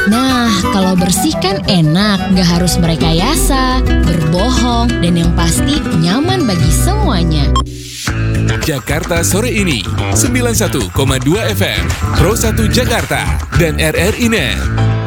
Nah, kalau bersih kan enak, nggak harus merekayasa, berbohong, dan yang pasti nyaman bagi semuanya. Jakarta Sore Ini 91,2 FM Pro 1 Jakarta dan RRI Net.